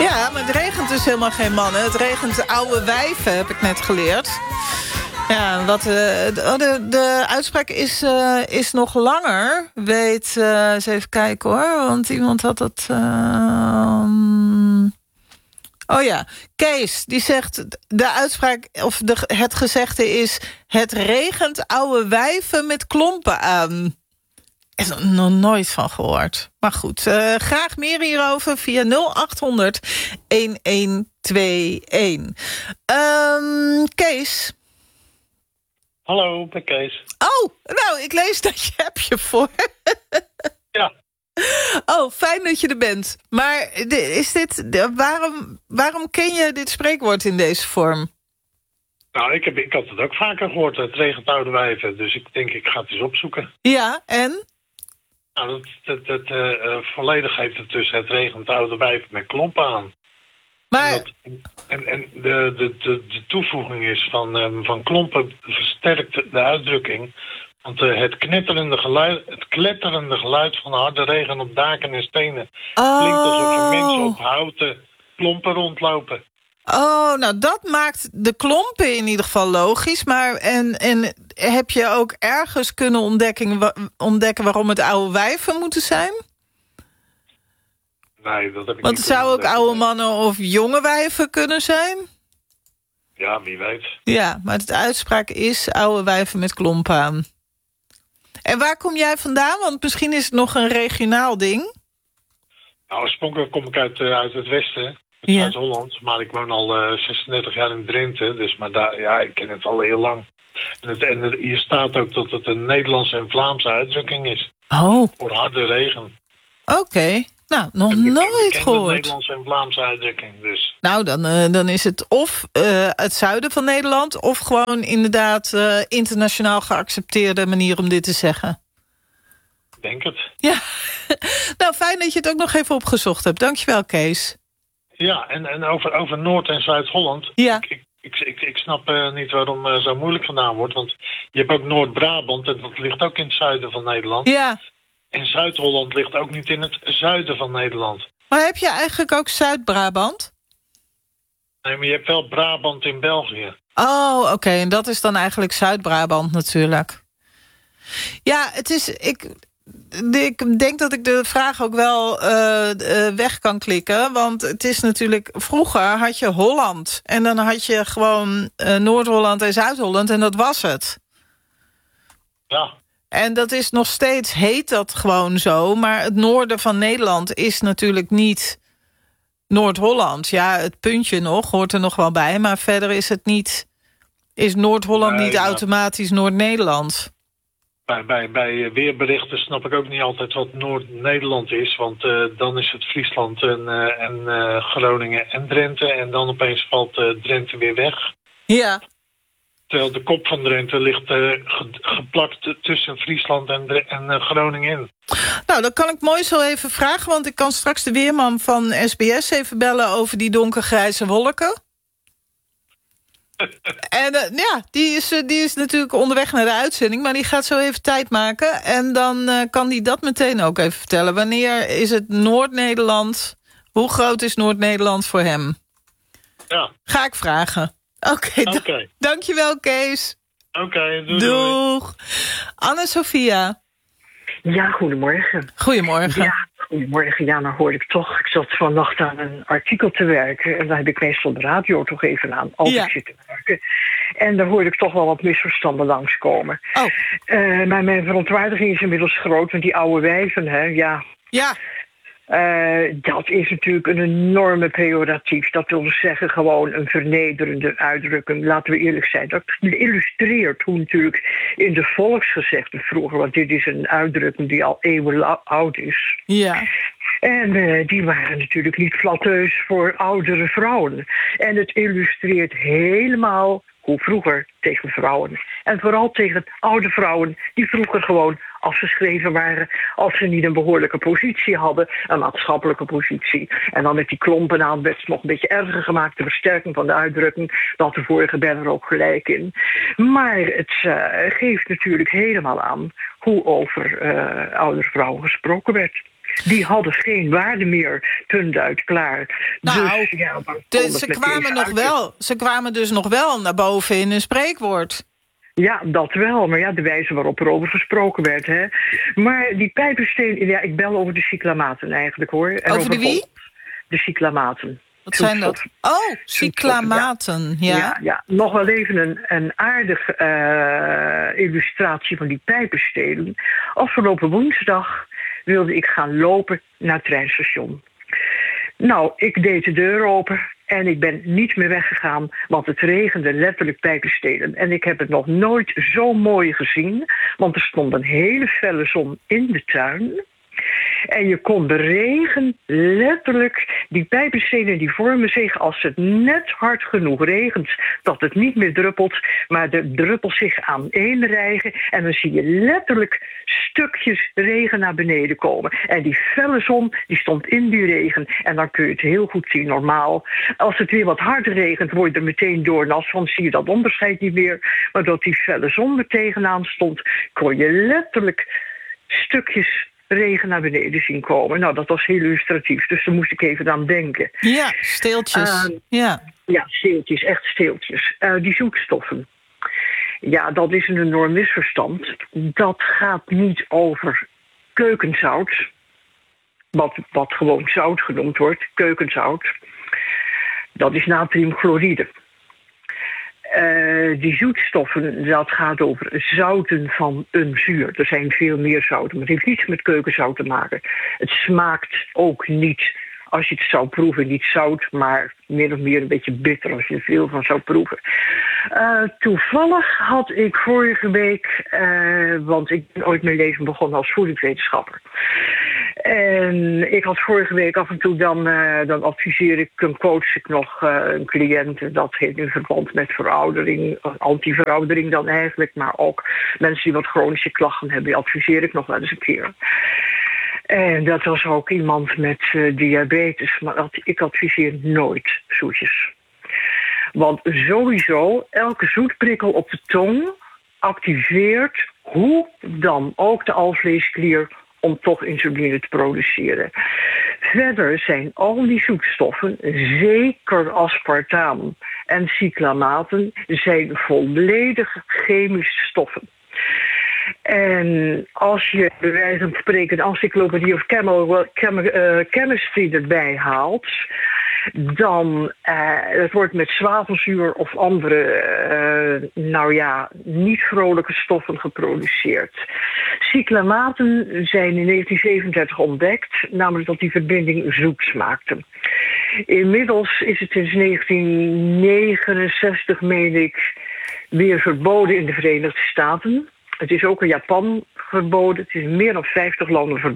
Ja, maar het regent dus helemaal geen mannen. Het regent oude wijven, heb ik net geleerd. Ja, de uitspraak is nog langer. Weet, eens even kijken hoor. Want iemand had het... Oh ja, Kees, die zegt... De uitspraak, of het gezegde is... Het regent oude wijven met klompen aan. Er is nog nooit van gehoord. Maar goed, graag meer hierover via 0800-1121. Kees... Hallo, ben Kees. Oh, nou, ik lees dat je heb je voor. Ja. Oh, fijn dat je er bent. Maar waarom ken je dit spreekwoord in deze vorm? Nou, ik had het ook vaker gehoord. Het regent oude wijven. Dus ik denk, ik ga het eens opzoeken. Ja, en? Nou, volledig heeft het dus het regent oude wijven met klompen aan. Maar... En de toevoeging is van klompen versterkt de uitdrukking. Want het kletterende geluid van harde regen op daken en stenen klinkt alsof er mensen op houten klompen rondlopen. Oh, nou dat maakt de klompen in ieder geval logisch. Maar en heb je ook ergens kunnen ontdekken waarom het oude wijven moeten zijn? Nee, dat heb ik Want niet. het zou ook oude mannen of jonge wijven kunnen zijn? Ja, wie weet. Ja, maar het uitspraak is oude wijven met klompen aan. En waar kom jij vandaan? Want misschien is het nog een regionaal ding. Nou, oorspronkelijk kom ik uit het westen, Ja. Zuid-Holland. Maar ik woon al 36 jaar in Drenthe. Dus maar daar, ja, ik ken het al heel lang. En hier staat ook dat het een Nederlandse en Vlaamse uitdrukking is. Oh. Voor harde regen. Oké. Nou, nog nooit gehoord. De Nederlandse en Vlaamse uitdrukking, dus. Nou, dan is het of het zuiden van Nederland... of gewoon inderdaad internationaal geaccepteerde manier om dit te zeggen. Ik denk het. Ja. Nou, fijn dat je het ook nog even opgezocht hebt. Dankjewel, Kees. Ja, en over Noord- en Zuid-Holland... Ja. Ik snap niet waarom zo moeilijk gedaan wordt. Want je hebt ook Noord-Brabant en dat ligt ook in het zuiden van Nederland. Ja. En Zuid-Holland ligt ook niet in het zuiden van Nederland. Maar heb je eigenlijk ook Zuid-Brabant? Nee, maar je hebt wel Brabant in België. Oh, oké. En dat is dan eigenlijk Zuid-Brabant natuurlijk. Ja, het is... Ik denk dat ik de vraag ook wel weg kan klikken. Want het is natuurlijk... Vroeger had je Holland. En dan had je gewoon Noord-Holland en Zuid-Holland. En dat was het. Ja. En dat is nog steeds, heet dat gewoon zo. Maar het noorden van Nederland is natuurlijk niet Noord-Holland. Ja, het puntje nog, hoort er nog wel bij. Maar verder is het niet... Is Noord-Holland niet automatisch Noord-Nederland? Bij weerberichten snap ik ook niet altijd wat Noord-Nederland is. Want dan is het Friesland en Groningen en Drenthe. En dan opeens valt Drenthe weer weg. Ja. Terwijl de kop van Drenthe ligt geplakt tussen Friesland en Groningen in. Nou, dat kan ik mooi zo even vragen. Want ik kan straks de weerman van SBS even bellen over die donkergrijze wolken. En ja, die is natuurlijk onderweg naar de uitzending. Maar die gaat zo even tijd maken. En dan kan die dat meteen ook even vertellen. Wanneer is het Noord-Nederland? Hoe groot is Noord-Nederland voor hem? Ja. Ga ik vragen. Oké. Dankjewel, Kees. Oké, doeg. Anne-Sophia. Ja, goedemorgen. Goedemorgen. Ja, goedemorgen. Ja, nou hoorde ik toch. Ik zat vannacht aan een artikel te werken. En daar heb ik meestal de radio toch even aan. Als ik zit te werken. En daar hoorde ik toch wel wat misverstanden langskomen. Oh. Maar mijn verontwaardiging is inmiddels groot. Want die oude wijven, hè, ja. Ja. Dat is natuurlijk een enorme pejoratief. Dat wil dus zeggen gewoon een vernederende uitdrukking. Laten we eerlijk zijn. Dat illustreert hoe natuurlijk in de volksgezegden vroeger... want dit is een uitdrukking die al eeuwen oud is. Ja. En die waren natuurlijk niet flatteus voor oudere vrouwen. En het illustreert helemaal hoe vroeger tegen vrouwen. En vooral tegen oude vrouwen die vroeger gewoon afgeschreven waren als ze niet een behoorlijke positie hadden, een maatschappelijke positie. En dan met die klompen aan werd het nog een beetje erger gemaakt, de versterking van de uitdrukking. Dat de vorige ben er ook gelijk in. Maar het geeft natuurlijk helemaal aan hoe over oudere vrouwen gesproken werd. Die hadden geen waarde meer, punt uit, klaar. Nou, dus, ze kwamen dus nog wel naar boven in een spreekwoord. Ja, dat wel. Maar ja, de wijze waarop er over gesproken werd. Hè. Maar die pijpersteen... Ja, ik bel over de cyclamaten eigenlijk, hoor. En over de wie? De cyclamaten. Wat zijn dat? Oh, cyclamaten, ja. Ja. Nog wel even een aardige illustratie van die pijpenstelen. Afgelopen woensdag wilde ik gaan lopen naar het treinstation. Nou, ik deed de deur open en ik ben niet meer weggegaan, want het regende letterlijk pijpenstelen. En ik heb het nog nooit zo mooi gezien, want er stond een hele felle zon in de tuin. En je kon de regen letterlijk, die pijpenstenen die vormen zich als het net hard genoeg regent, dat het niet meer druppelt, maar de druppels zich aaneenrijgen. En dan zie je letterlijk stukjes regen naar beneden komen. En die felle zon, die stond in die regen. En dan kun je het heel goed zien, normaal. Als het weer wat harder regent, word je er meteen doornat van, zie je dat onderscheid niet meer. Maar dat die felle zon er tegenaan stond, kon je letterlijk stukjes regen naar beneden zien komen. Nou, dat was heel illustratief, dus daar moest ik even aan denken. Ja, steeltjes. Ja, steeltjes, echt steeltjes. Die zoetstoffen. Ja, dat is een enorm misverstand. Dat gaat niet over keukenzout, wat gewoon zout genoemd wordt, keukenzout. Dat is natriumchloride. Die zoetstoffen, dat gaat over zouten van een zuur. Er zijn veel meer zouten, maar het heeft niets met keukenzout te maken. Het smaakt ook niet, als je het zou proeven, niet zout, maar meer of meer een beetje bitter als je er veel van zou proeven. Toevallig had ik vorige week, want ik ben ooit mijn leven begonnen als voedingswetenschapper. En ik had vorige week af en toe, dan adviseer ik, coach ik nog een cliënt. Dat heeft in verband met veroudering, anti-veroudering dan eigenlijk. Maar ook mensen die wat chronische klachten hebben, die adviseer ik nog wel eens een keer. En dat was ook iemand met diabetes. Maar ik adviseer nooit zoetjes. Want sowieso, elke zoetprikkel op de tong activeert hoe dan ook de alvleesklier om toch insuline te produceren. Verder zijn al die zoetstoffen, zeker aspartaam en cyclamaten, zijn volledig chemische stoffen. En als je bij wijze van spreken een encyclopedie of chemistry erbij haalt, dan het wordt met zwavelzuur of andere niet vrolijke stoffen geproduceerd. Cyclamaten zijn in 1937 ontdekt, namelijk dat die verbinding zoet smaakte. Inmiddels is het sinds 1969, meen ik, weer verboden in de Verenigde Staten. Het is ook in Japan verboden. Het is in meer dan 50 landen verboden.